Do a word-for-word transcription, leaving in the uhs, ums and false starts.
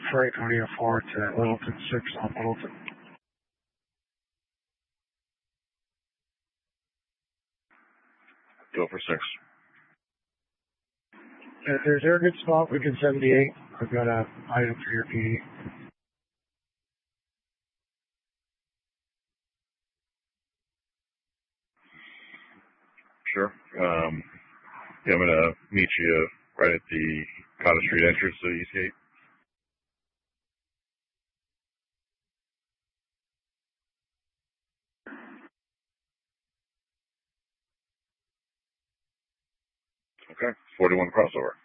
Freight on E four to Littleton six on Littleton. Go for six. If there's air good spot, we can seventy-eight. I've got a item for your P D. Sure. Um, yeah, I'm going to meet you right at the Cottage Street entrance to the East Gate. Okay, forty-one crossover.